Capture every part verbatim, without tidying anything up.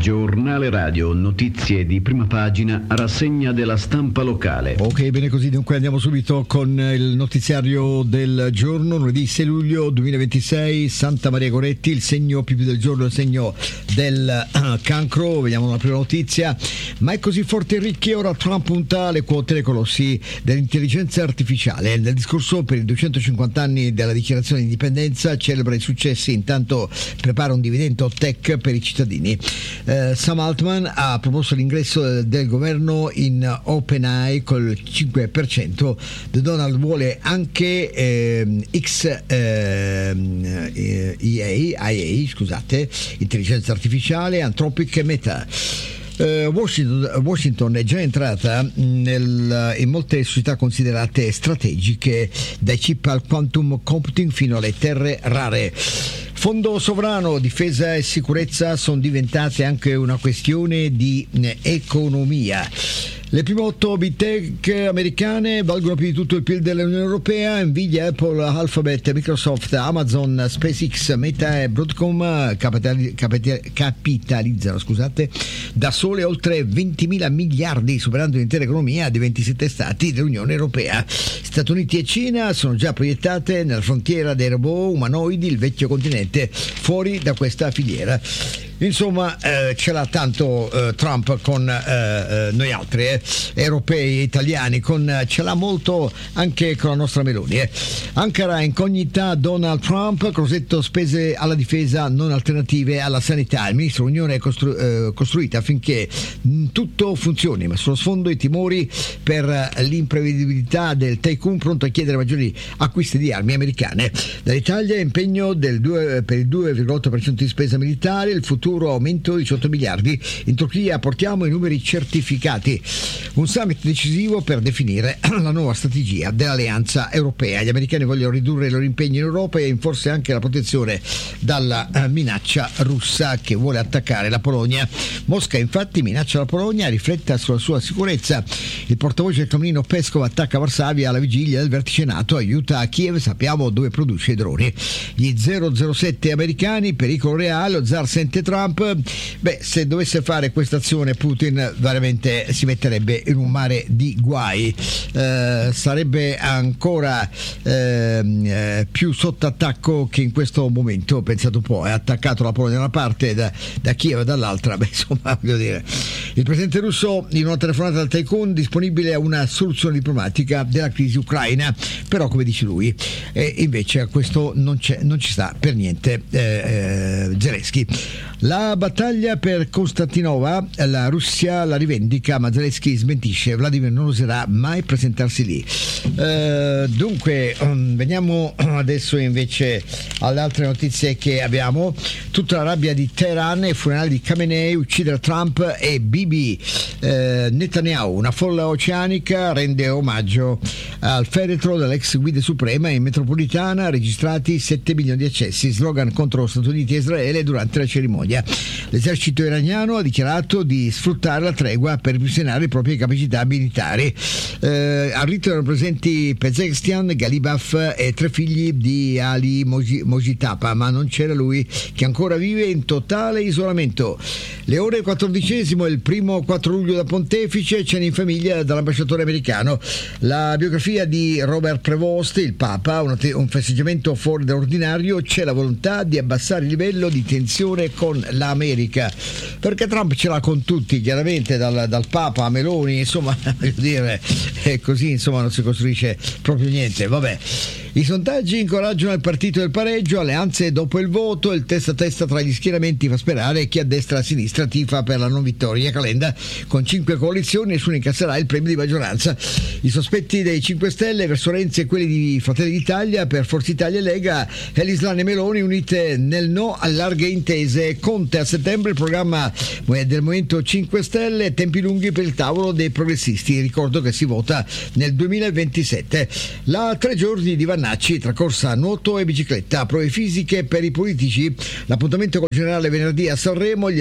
Giornale radio, notizie di prima pagina, rassegna della stampa locale. Ok, bene così, dunque andiamo subito con il notiziario del giorno, lunedì sei luglio duemilaventisei, Santa Maria Goretti, il segno più più del giorno, il segno del uh, cancro. Vediamo la prima notizia. Ma è così forte e ricchi, ora Trump punta le quote dei colossi dell'intelligenza artificiale. Nel discorso per i duecentocinquanta anni della dichiarazione di indipendenza celebra i successi, intanto prepara un dividendo tech per i cittadini. Uh, Sam Altman ha proposto l'ingresso del governo in OpenAI col cinque per cento. The Donald vuole anche eh, X eh, E A, I A, scusate, intelligenza artificiale, Anthropic e Meta. Uh, Washington, Washington è già entrata nel, in molte società considerate strategiche, dai chip al quantum computing fino alle terre rare. Fondo sovrano, difesa e sicurezza sono diventate anche una questione di eh, economia. Le prime otto big tech americane valgono più di tutto il P I L dell'Unione Europea. Nvidia, Apple, Alphabet, Microsoft, Amazon, SpaceX, Meta e Broadcom capitali, capitali, capitalizzano scusate, da sole oltre ventimila miliardi, superando l'intera economia dei ventisette stati dell'Unione Europea. Stati Uniti e Cina sono già proiettate nella frontiera dei robot umanoidi, il vecchio continente fuori da questa filiera. Insomma, eh, ce l'ha tanto eh, Trump con eh, eh, noi altri eh, europei e italiani, con, eh, ce l'ha molto anche con la nostra Meloni. Eh. Ankara incognita Donald Trump, Crosetto spese alla difesa non alternative alla sanità. Il ministro dell'Unione è costru- eh, costruita affinché mh, tutto funzioni, ma sullo sfondo i timori per eh, l'imprevedibilità del tycoon pronto a chiedere maggiori acquisti di armi americane. Dall'Italia impegno del due, per il due virgola otto per cento di spesa militare, il futuro aumento di diciotto miliardi. In Turchia portiamo i numeri certificati. Un summit decisivo per definire la nuova strategia dell'Alleanza Europea. Gli americani vogliono ridurre i loro impegni in Europa e forse anche la protezione dalla minaccia russa che vuole attaccare la Polonia. Mosca infatti minaccia la Polonia, rifletta sulla sua sicurezza. Il portavoce del Cremlino Peskov attacca Varsavia alla vigilia del vertice NATO, aiuta a Kiev, sappiamo dove produce i droni. Gli zero zero sette americani, pericolo reale, lo zar sente Trump. Beh, se dovesse fare questa azione Putin veramente si metterebbe in un mare di guai, eh, sarebbe ancora eh, più sotto attacco che in questo momento. Pensate un po', è attaccato la Polonia da una parte, da, da Kiev dall'altra. Beh, insomma, voglio dire, il presidente russo in una telefonata al tycoon disponibile a una soluzione diplomatica della crisi ucraina, però come dice lui eh, invece questo non, c'è, non ci sta per niente eh, eh, Zelensky. La battaglia per Costantinova, la Russia la rivendica, ma Zelensky smentisce, Vladimir non oserà mai presentarsi lì. Uh, dunque, um, veniamo adesso invece alle altre notizie che abbiamo. Tutta la rabbia di Teheran, i funerali di Khamenei, uccidere Trump e Bibi uh, Netanyahu. Una folla oceanica rende omaggio al feretro dell'ex guida suprema in metropolitana, registrati sette milioni di accessi, slogan contro Stati Uniti e Israele durante la cerimonia. L'esercito iraniano ha dichiarato di sfruttare la tregua per ripristinare le proprie capacità militari. Eh, al rito erano presenti Pezeshkian, Galibaf e tre figli di Ali Mojitaba, ma non c'era lui, che ancora vive in totale isolamento. Le ore quattordicesimo, il primo quattro luglio da Pontefice, cena in famiglia dall'ambasciatore americano. La biografia di Robert Prevost, il Papa, un, un festeggiamento fuori dall'ordinario, c'è la volontà di abbassare il livello di tensione con l'America, perché Trump ce l'ha con tutti, chiaramente, dal, dal Papa a Meloni, insomma, voglio dire, è così, insomma, non si costruisce proprio niente. Vabbè, i sondaggi incoraggiano il partito del pareggio, alleanze dopo il voto, il testa a testa tra gli schieramenti fa sperare, chi a destra e a sinistra tifa per la non vittoria. Calenda, con cinque coalizioni nessuno incasserà il premio di maggioranza. I sospetti dei cinque Stelle verso Renzi e quelli di Fratelli d'Italia per Forza Italia e Lega, Elislan e Meloni unite nel no a larghe intese. Conte a settembre, il programma del Movimento cinque Stelle, tempi lunghi per il tavolo dei progressisti. Ricordo che si vota nel duemilaventisette. La tre giorni di Vannacci tra corsa, nuoto e bicicletta, prove fisiche per i politici. L'appuntamento col generale venerdì a Sanremo, gli elettori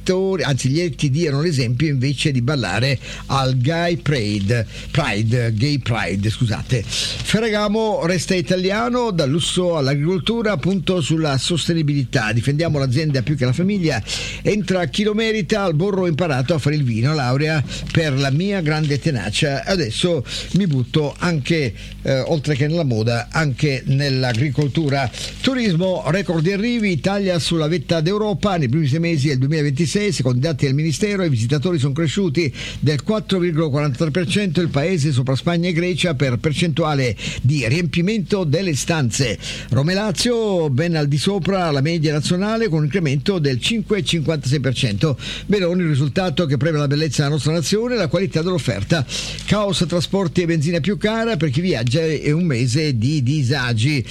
elettori, anzi gli eletti diano l'esempio invece di ballare al Gay Pride, Pride, Gay Pride, scusate. Ferragamo resta italiano, dal lusso all'agricoltura, punto sulla sostenibilità. Difendiamo l'azienda più che la famiglia. Entra chi lo merita, al Borro ho imparato a fare il vino, laurea per la mia grande tenacia. Adesso mi butto anche, eh, oltre che nella moda, anche nell'agricoltura. Turismo, record di arrivi, Italia sulla vetta d'Europa. Nei primi sei mesi del duemilaventisei, secondo i dati del Ministero, i visitatori sono cresciuti del quattro virgola quarantatré per cento, il paese sopra Spagna e Grecia per percentuale di riempimento delle stanze. Roma e Lazio ben al di sopra la media nazionale con un incremento del cinque virgola cinquantasei per cento. Meloni, il risultato che premia la bellezza della nostra nazione e la qualità dell'offerta. Caos, trasporti e benzina più cara, per chi viaggia è un mese di disagi.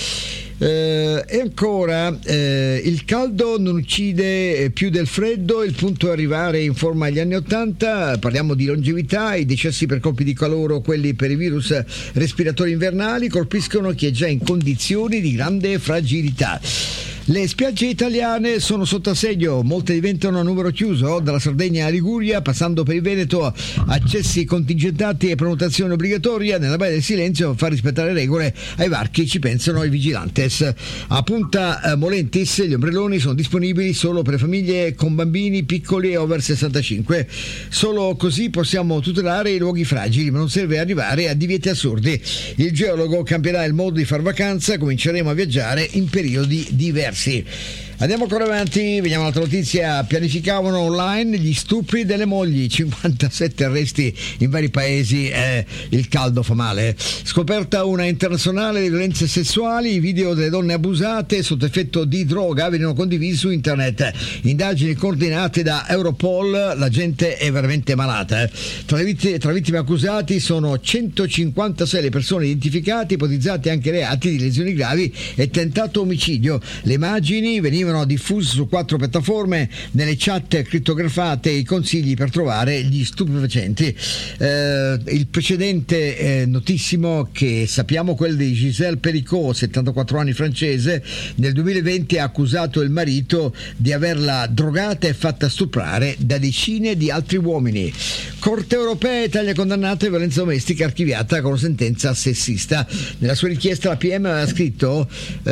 Eh, e ancora eh, il caldo non uccide più del freddo, il punto è arrivare in forma agli anni ottanta. Parliamo di longevità, i decessi per colpi di calore o quelli per i virus respiratori invernali colpiscono chi è già in condizioni di grande fragilità. Le spiagge italiane sono sotto assedio, molte diventano a numero chiuso, dalla Sardegna alla Liguria, passando per il Veneto, accessi contingentati e prenotazione obbligatoria. Nella Baia del Silenzio, far rispettare regole, ai varchi ci pensano i vigilantes. A Punta Molentis gli ombrelloni sono disponibili solo per famiglie con bambini piccoli e over sessantacinque. Solo così possiamo tutelare i luoghi fragili, ma non serve arrivare a divieti assurdi. Il geologo cambierà il modo di far vacanza, cominceremo a viaggiare in periodi diversi. Andiamo ancora avanti, vediamo un'altra notizia. Pianificavano online gli stupri delle mogli, cinquantasette arresti in vari paesi, eh, il caldo fa male. Scoperta una internazionale di violenze sessuali, i video delle donne abusate sotto effetto di droga vengono condivisi su internet. Indagini coordinate da Europol, la gente è veramente malata. Eh. Tra le vittime, tra vittime accusati sono centocinquantasei le persone identificate, ipotizzate anche reati di lesioni gravi e tentato omicidio. Le immagini venivano diffuse su quattro piattaforme, nelle chat crittografate, i consigli per trovare gli stupefacenti. Eh, il precedente eh, notissimo che sappiamo, quello di Gisèle Pericot, settantaquattro anni, francese, nel duemilaventi ha accusato il marito di averla drogata e fatta stuprare da decine di altri uomini. Corte europea, Italia condannata a violenza domestica, archiviata con sentenza sessista. Nella sua richiesta la P M aveva scritto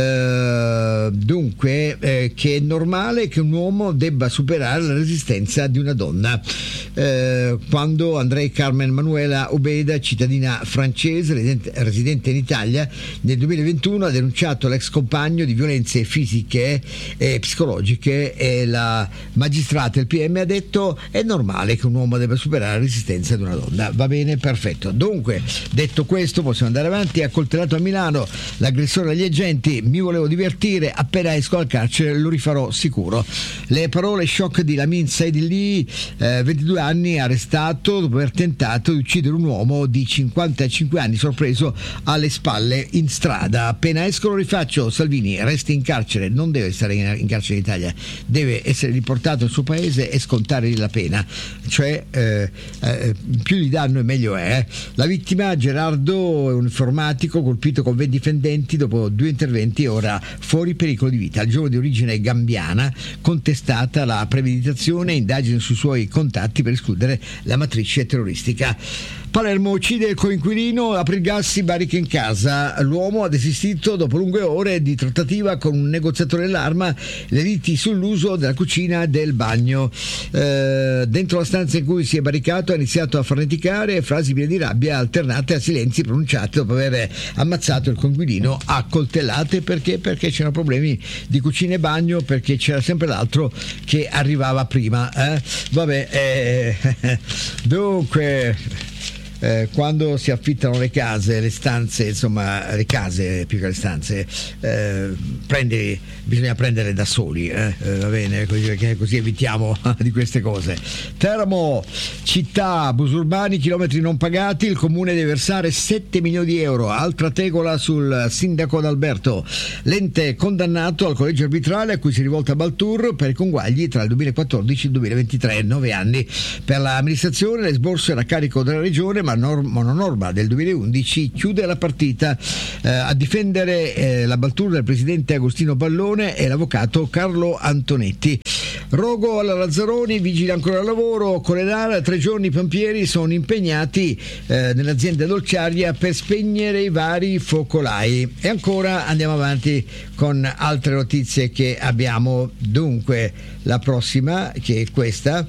eh, dunque eh, che è normale che un uomo debba superare la resistenza di una donna. Eh, quando Andrei Carmen Manuela Ubeda, cittadina francese residente, residente in Italia, nel duemilaventuno ha denunciato l'ex compagno di violenze fisiche e psicologiche, e la magistrata, il P M, ha detto è normale che un uomo debba superare la resistenza di una donna. Va bene, perfetto. Dunque, detto questo, possiamo andare avanti. Accoltellato a Milano l'aggressore agli agenti, mi volevo divertire, appena esco al carcere lo rifarò sicuro. Le parole shock di Lamin Saidili, eh, ventidue anni, arrestato dopo aver tentato di uccidere un uomo di cinquantacinque anni sorpreso alle spalle in strada. Appena esco lo rifaccio. Salvini resti in carcere, non deve stare in, in carcere in Italia, deve essere riportato nel suo paese e scontare la pena, cioè eh, eh, più gli danno e meglio è. La vittima, Gerardo, è un informatico colpito con venti fendenti dopo due interventi, ora fuori pericolo di vita. Il giovane di origine gambiana, contestata la premeditazione e indagine sui suoi contatti per escludere la matrice terroristica. Palermo uccide il coinquilino, apre il gas, si barrica in casa. L'uomo ha desistito dopo lunghe ore di trattativa con un negoziatore dell'arma, le liti sull'uso della cucina e del bagno. Eh, dentro la stanza in cui si è barricato ha iniziato a farneticare, frasi piene di rabbia alternate a silenzi pronunciati dopo aver ammazzato il coinquilino a coltellate. Perché? Perché c'erano problemi di cucina e bagno, perché c'era sempre l'altro che arrivava prima. Eh? Vabbè, eh, dunque... Eh, quando si affittano le case, le stanze, insomma le case più che le stanze, eh, prendi, bisogna prendere da soli, eh, eh, va bene, così, così evitiamo di queste cose. Teramo, città, abusi urbani, chilometri non pagati, il comune deve versare sette milioni di euro, altra tegola sul sindaco d'Alberto. L'ente condannato al collegio arbitrale a cui si rivolta Baltour per i conguagli tra il duemilaquattordici e il duemilaventitré, nove anni. Per l'amministrazione l'esborso era a carico della regione, ma norm- mononorma del duemilaundici chiude la partita. Eh, a difendere eh, la battuta del presidente Agostino Pallone e l'avvocato Carlo Antonetti. Rogo alla Lazzaroni, vigile ancora al lavoro. Coledara, tre giorni i pompieri sono impegnati eh, nell'azienda dolciaria per spegnere i vari focolai. E ancora andiamo avanti con altre notizie che abbiamo. Dunque, la prossima, che è questa.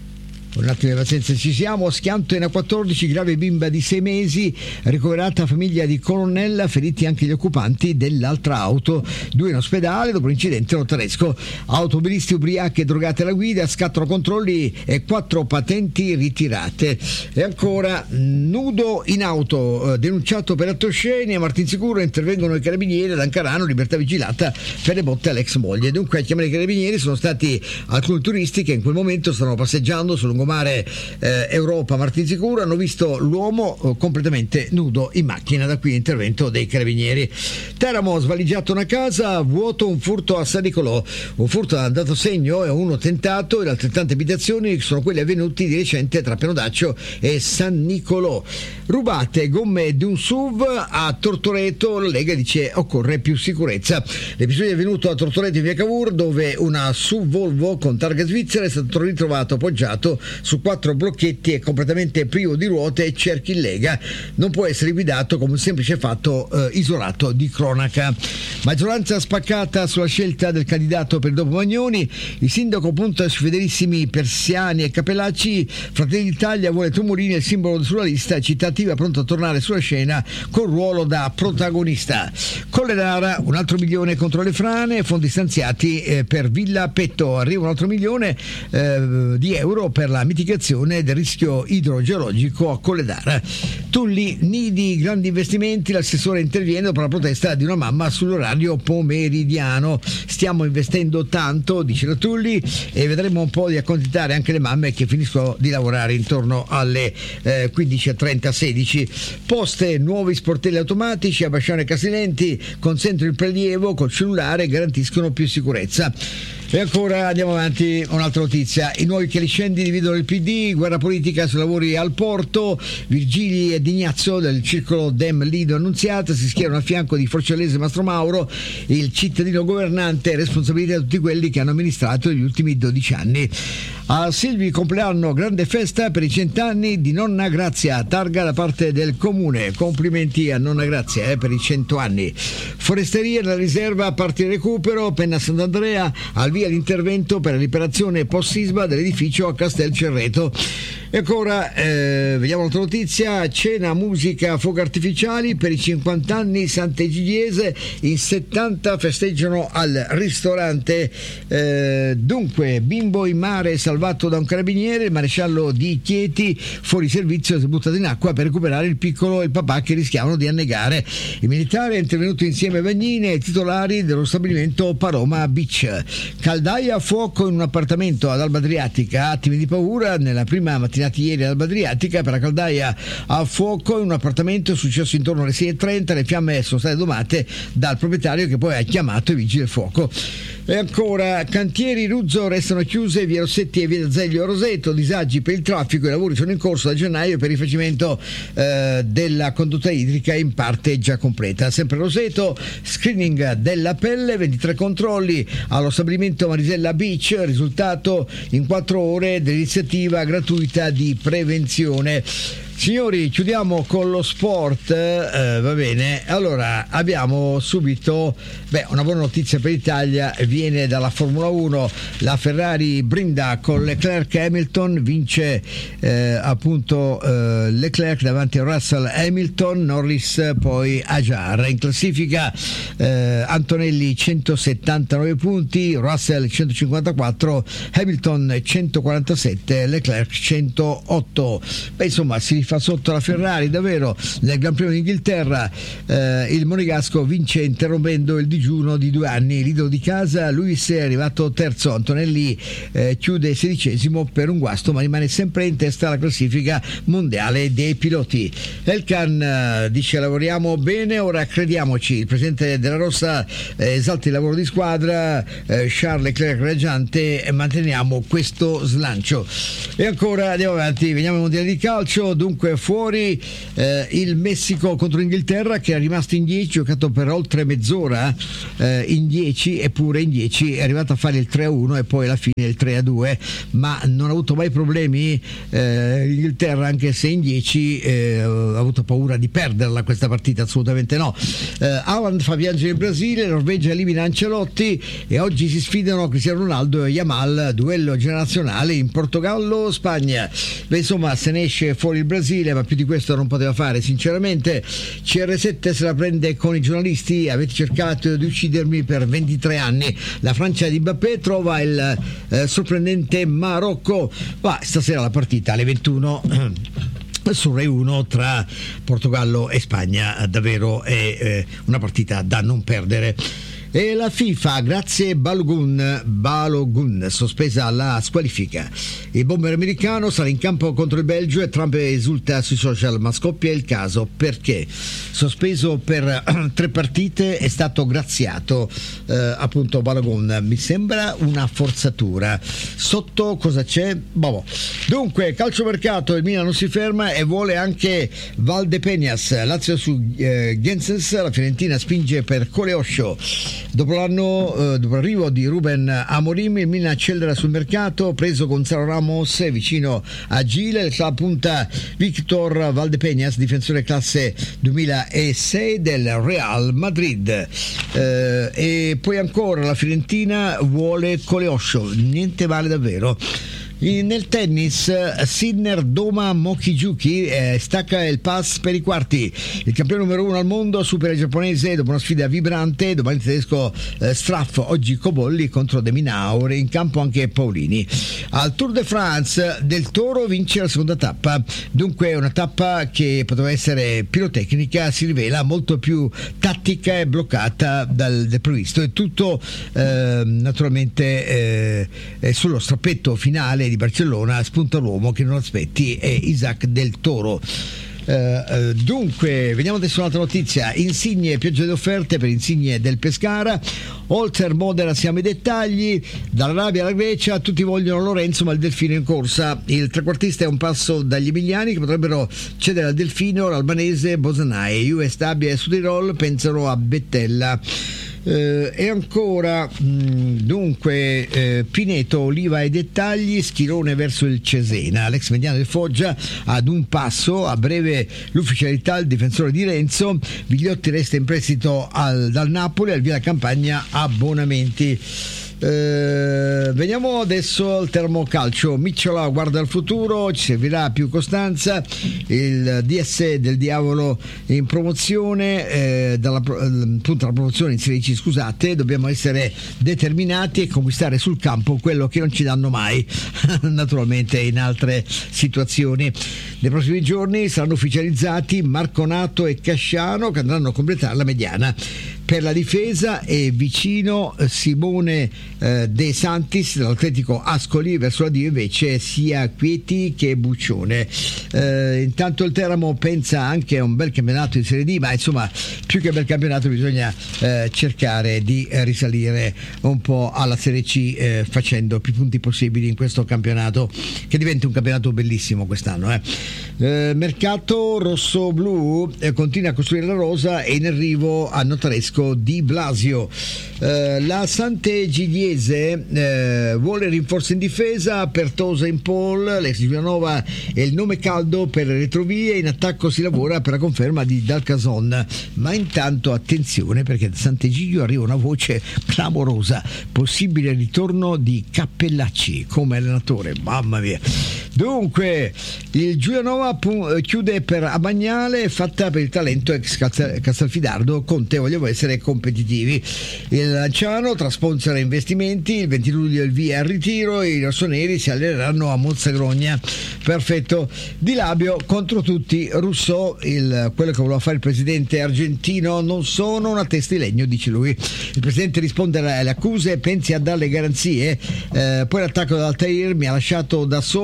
Un attimo di pazienza, ci siamo. Schianto in A quattordici, grave bimba di sei mesi, ricoverata famiglia di Colonnella, feriti anche gli occupanti dell'altra auto, due in ospedale dopo l'incidente notaresco. Automobilisti ubriachi e drogati alla guida, scattano controlli e quattro patenti ritirate. E ancora, nudo in auto, denunciato per attosceni. A Martinsicuro intervengono i carabinieri ad Ancarano, libertà vigilata per le botte all'ex moglie. Dunque, a chiamare i carabinieri sono stati alcuni turisti che in quel momento stavano passeggiando sul lungomare eh, Europa Martinsicuro, hanno visto l'uomo eh, completamente nudo in macchina. Da qui l'intervento dei carabinieri. Teramo, svaligiato una casa, vuoto un furto a San Nicolò. Un furto ha dato segno e uno tentato, e le altrettante abitazioni sono quelle avvenuti di recente tra Pianodaccio e San Nicolò. Rubate gomme di un S U V a Tortoreto, la Lega dice occorre più sicurezza. L'episodio è avvenuto a Tortoreto in via Cavour, dove una S U V Volvo con targa svizzera è stato ritrovato appoggiato su quattro blocchetti e completamente privo di ruote e cerchi in lega. Non può essere guidato come un semplice fatto eh, isolato di cronaca. Maggioranza spaccata sulla scelta del candidato per dopo Magnoni. Il sindaco punta sui fedelissimi Persiani e Capellacci. Fratelli d'Italia vuole Tumolini, il simbolo sulla lista, cittativa pronto a tornare sulla scena con ruolo da protagonista. Colledara, un altro milione contro le frane, fondi stanziati eh, per Villa Petto. Arriva un altro milione eh, di euro per la mitigazione del rischio idrogeologico a Colledara. Tulli, nidi, grandi investimenti. L'assessore interviene dopo la protesta di una mamma sull'orario pomeridiano. Stiamo investendo tanto, dice la Tulli, e vedremo un po' di accontentare anche le mamme che finiscono di lavorare intorno alle eh, quindici e trenta sedici. Poste, nuovi sportelli automatici a Basciano e Casilenti consentono il prelievo col cellulare e garantiscono più sicurezza. E ancora andiamo avanti, un'altra notizia. I nuovi chiariscendi dividono il P D, guerra politica sui lavori al porto. Virgili e Dignazzo del circolo Dem Lido Annunziata si schierano a fianco di Forcellese e Mastro Mauro, il cittadino governante, responsabilità di tutti quelli che hanno amministrato negli ultimi dodici anni. A Silvi compleanno, grande festa per i cent'anni di Nonna Grazia, targa da parte del comune. Complimenti a Nonna Grazia eh, per i cento anni. Foresteria nella riserva, parti di recupero, Penna Sant'Andrea, al via l'intervento per la riparazione post-sisma dell'edificio a Castel Cerreto. E ancora eh, vediamo un'altra notizia. Cena, musica, fuochi artificiali per i cinquanta anni Sant'Egidiese. In settanta festeggiano al ristorante. Eh, dunque, bimbo in mare salvato da un carabiniere. Il maresciallo di Chieti fuori servizio si è buttato in acqua per recuperare il piccolo e il papà che rischiavano di annegare. Il militare è intervenuto insieme a Vagnini e ai titolari dello stabilimento Paroma Beach. Caldaia a fuoco in un appartamento ad Alba Adriatica. Attimi di paura nella prima mattina ieri ad Alba Adriatica per la caldaia a fuoco in un appartamento. È successo intorno alle sei e trenta. Le fiamme sono state domate dal proprietario che poi ha chiamato i vigili del fuoco. E ancora, cantieri Ruzzo restano chiuse, via Rossetti e via D'Azeglio a Roseto, disagi per il traffico. I lavori sono in corso da gennaio per il rifacimento eh, della condotta idrica in parte già completa. Sempre a Roseto, screening della pelle, ventitré controlli allo stabilimento Marisella Beach, risultato in quattro ore dell'iniziativa gratuita di prevenzione. Signori, chiudiamo con lo sport, eh, va bene. Allora, abbiamo subito beh, una buona notizia per l'Italia, viene dalla Formula uno. La Ferrari brinda con Leclerc e Hamilton, vince eh, appunto eh, Leclerc davanti a Russell, Hamilton, Norris poi Ajar. In classifica eh, Antonelli centosettantanove punti, Russell centocinquantaquattro, Hamilton centoquarantasette, Leclerc centootto. Beh, insomma, si fa sotto la Ferrari davvero. Nel Gran Premio d'Inghilterra eh, il monegasco vince interrompendo il digiuno di due anni. L'idolo di casa, Lewis, è arrivato terzo. Antonelli eh, chiude sedicesimo per un guasto, ma rimane sempre in testa alla classifica mondiale dei piloti. Elkan eh, dice: lavoriamo bene, ora crediamoci. Il presidente della Rossa eh, esalta il lavoro di squadra, eh, Charles Leclerc reggiante, e manteniamo questo slancio. E ancora andiamo avanti, veniamo ai mondiali di calcio. Dunque dunque fuori eh, il Messico contro l'Inghilterra, che è rimasto in dieci, giocato per oltre mezz'ora eh, in dieci, eppure in dieci è arrivato a fare il tre a uno e poi alla fine il tre a due, ma non ha avuto mai problemi eh, l'Inghilterra, anche se in dieci eh, ha avuto paura di perderla questa partita, assolutamente no. eh, Haaland fa viaggio in Brasile, Norvegia elimina Ancelotti e oggi si sfidano Cristiano Ronaldo e Yamal, duello generazionale in Portogallo Spagna. Beh, insomma, se ne esce fuori il Brasile, ma più di questo non poteva fare sinceramente. C R sette se la prende con i giornalisti: avete cercato di uccidermi per ventitré anni. La Francia di Mbappé trova il eh, sorprendente Marocco. Va, stasera la partita alle ventuno su Rai uno tra Portogallo e Spagna, davvero è eh, una partita da non perdere. E la FIFA, grazie Balogun, Balogun, sospesa la squalifica. Il bomber americano sarà in campo contro il Belgio e Trump esulta sui social, ma scoppia il caso perché sospeso per tre partite, è stato graziato eh, appunto Balogun. Mi sembra una forzatura. Sotto cosa c'è? Boh. Dunque, calciomercato, il Milan non si ferma e vuole anche Valdepeñas. Lazio su eh, Gensens, la Fiorentina spinge per Coleoscio. Dopo l'anno, eh, dopo l'arrivo di Ruben Amorim, il Milan accelera sul mercato, preso Gonzalo Ramos vicino a Gile. Il club punta Victor Valdepeñas, difensore classe duemilasei del Real Madrid. Eh, e poi ancora la Fiorentina vuole Coleoscio, niente vale davvero. Nel tennis, Sinner doma Mochizuki, eh, stacca il pass per i quarti. Il campione numero uno al mondo supera il giapponese dopo una sfida vibrante. Domani il tedesco eh, Straff, oggi Cobolli contro De Minaur, in campo anche Paolini. Al Tour de France Del Toro vince la seconda tappa, dunque una tappa che poteva essere pirotecnica si rivela molto più tattica e bloccata dal, del previsto. È tutto eh, naturalmente eh, sullo strappetto finale di Barcellona. Spunta l'uomo che non aspetti, è Isaac Del Toro. Uh, dunque vediamo adesso un'altra notizia: Insigne, pioggia di offerte per Insigne del Pescara. Oltre Modena siamo ai dettagli, dall'Arabia alla Grecia tutti vogliono Lorenzo, ma il Delfino in corsa. Il trequartista è un passo dagli emiliani che potrebbero cedere al Delfino l'albanese Bosanai. Juve, Stabia e Sudtirol pensano a Bettella. Uh, e ancora mh, dunque eh, Pineto, Oliva e dettagli, Schirone verso il Cesena. L'ex mediano del Foggia ad un passo, a breve l'ufficialità, il difensore di Renzo. Vigliotti resta in prestito al, dal Napoli, al via la campagna abbonamenti. Eh, veniamo adesso al termocalcio. Micciola guarda al futuro, ci servirà più costanza. Il D S del Diavolo in promozione, eh, dalla, appunto la promozione in Serie C, scusate. Dobbiamo essere determinati e conquistare sul campo quello che non ci danno mai naturalmente in altre situazioni. Nei prossimi giorni saranno ufficializzati Marconato e Casciano, che andranno a completare la mediana. Per la difesa è vicino Simone eh, De Santis dall'Atletico Ascoli, verso la Dio invece sia Quieti che Buccione. Eh, intanto il Teramo pensa anche a un bel campionato in Serie D, ma insomma più che bel campionato bisogna eh, cercare di eh, risalire un po' alla Serie C, eh, facendo più punti possibili in questo campionato, che diventa un campionato bellissimo quest'anno. Eh. Eh, mercato rosso-blu eh, continua a costruire la rosa e in arrivo a Notaresco Di Blasio. Eh, la Sant'Egidiese eh, vuole rinforzi in difesa, Pertosa in pole, l'ex Giulianova è il nome caldo per le retrovie, in attacco si lavora per la conferma di Dalcason, ma intanto attenzione perché da Sant'Egidio arriva una voce clamorosa: possibile ritorno di Cappellacci come allenatore, mamma mia. Dunque il Giulianova pu- chiude per Abagnale, fatta per il talento ex Castelfidardo. Conte, vogliamo essere competitivi. Il Lanciano tra sponsor e investimenti, il venti luglio il via al ritiro, i rossoneri si alleneranno a Mozzagrogna. Perfetto. Di Labio contro tutti, Rousseau, il, quello che voleva fare il presidente argentino: non sono una testa di legno, dice lui. Il presidente risponde alle accuse: pensi a darle garanzie? Eh, poi l'attacco da Altair: mi ha lasciato da solo, se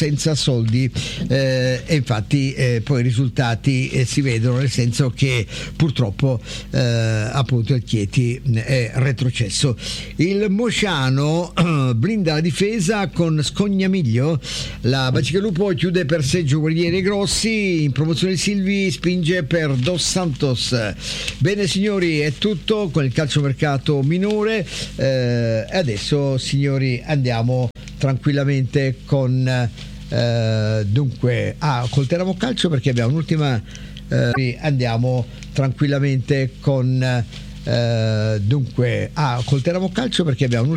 senza soldi eh, e infatti eh, poi i risultati eh, si vedono, nel senso che purtroppo eh, appunto il Chieti è retrocesso. Il Mosciano eh, blinda la difesa con Scognamiglio, la Bacigalupo chiude per Seggio Guerrieri Grossi, in promozione Silvi spinge per Dos Santos. Bene signori, è tutto con il calciomercato minore eh, e adesso signori andiamo tranquillamente con eh, dunque ah, col Teramo Calcio, perché abbiamo un'ultima eh, andiamo tranquillamente con eh, dunque ah, col Teramo Calcio perché abbiamo un'ultima